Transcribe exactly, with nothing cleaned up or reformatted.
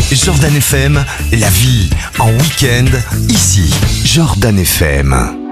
Jordan F M, la vie en week-end, ici, Jordan F M.